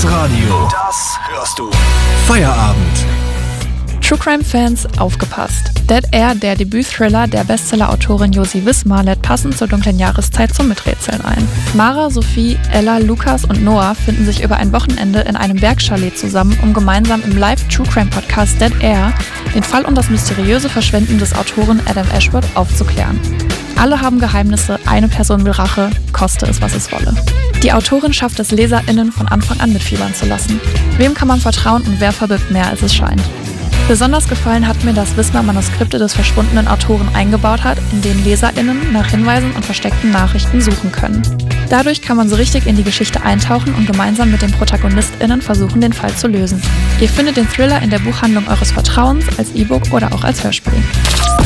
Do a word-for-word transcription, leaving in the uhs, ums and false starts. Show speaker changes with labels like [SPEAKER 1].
[SPEAKER 1] Das Radio. Das hörst du. Feierabend.
[SPEAKER 2] True Crime-Fans, aufgepasst. Dead Air, der Debüt-Thriller der Bestseller-Autorin Josie Wismar, lädt passend zur dunklen Jahreszeit zum Miträtseln ein. Mara, Sophie, Ella, Lukas und Noah finden sich über ein Wochenende in einem Bergchalet zusammen, um gemeinsam im Live-True-Crime-Podcast Dead Air den Fall und das mysteriöse Verschwinden des Autoren Adam Ashworth aufzuklären. Alle haben Geheimnisse, eine Person will Rache, koste es, was es wolle. Die Autorin schafft es, LeserInnen von Anfang an mitfiebern zu lassen. Wem kann man vertrauen und wer verbirgt mehr, als es scheint? Besonders gefallen hat mir, dass Wismar Manuskripte des verschwundenen Autoren eingebaut hat, in denen LeserInnen nach Hinweisen und versteckten Nachrichten suchen können. Dadurch kann man so richtig in die Geschichte eintauchen und gemeinsam mit den ProtagonistInnen versuchen, den Fall zu lösen. Ihr findet den Thriller in der Buchhandlung eures Vertrauens, als E-Book oder auch als Hörspiel.